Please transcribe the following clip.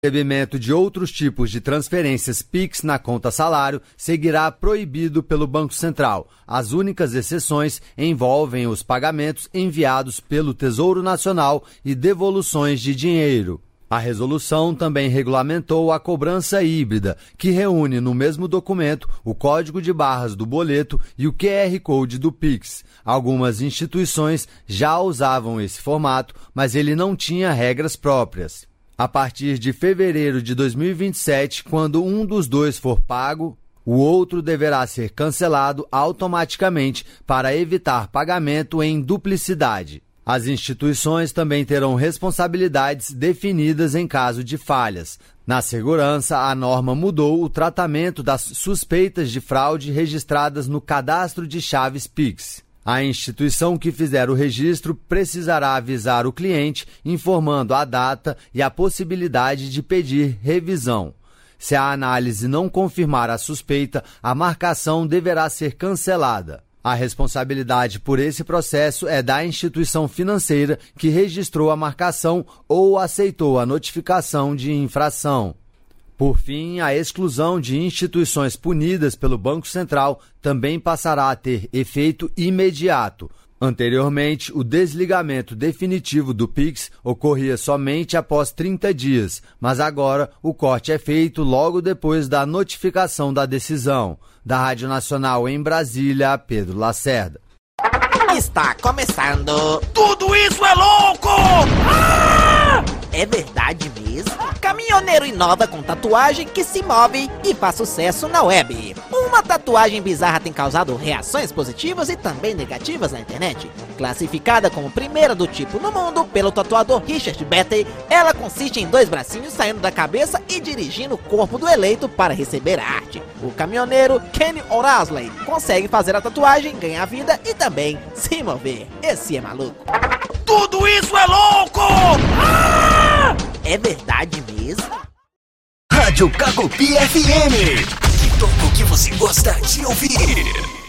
recebimento de outros tipos de transferências Pix na conta salário seguirá proibido pelo Banco Central. As únicas exceções envolvem os pagamentos enviados pelo Tesouro Nacional e devoluções de dinheiro. A resolução também regulamentou a cobrança híbrida, que reúne no mesmo documento o código de barras do boleto e o QR Code do Pix. Algumas instituições já usavam esse formato, mas ele não tinha regras próprias. A partir de fevereiro de 2027, quando um dos dois for pago, o outro deverá ser cancelado automaticamente para evitar pagamento em duplicidade. As instituições também terão responsabilidades definidas em caso de falhas. Na segurança, a norma mudou o tratamento das suspeitas de fraude registradas no cadastro de chaves Pix. A instituição que fizer o registro precisará avisar o cliente, informando a data e a possibilidade de pedir revisão. Se a análise não confirmar a suspeita, a marcação deverá ser cancelada. A responsabilidade por esse processo é da instituição financeira que registrou a marcação ou aceitou a notificação de infração. Por fim, a exclusão de instituições punidas pelo Banco Central também passará a ter efeito imediato. Anteriormente, o desligamento definitivo do Pix ocorria somente após 30 dias, mas agora o corte é feito logo depois da notificação da decisão. Da Rádio Nacional em Brasília, Pedro Lacerda. Está começando. Tudo isso é louco! Ah! É verdade mesmo? Caminhoneiro inova com tatuagem que se move e faz sucesso na web. Uma tatuagem bizarra tem causado reações positivas e também negativas na internet. Classificada como primeira do tipo no mundo pelo tatuador Richard Betty, ela consiste em 2 bracinhos saindo da cabeça e dirigindo o corpo do eleito para receber a arte. O caminhoneiro Kenny Orasley consegue fazer a tatuagem, ganhar vida e também se mover. Esse é maluco. Tudo isso é louco! Ah! É verdade mesmo? Rádio Cacopi FM. E toca o que você gosta de ouvir.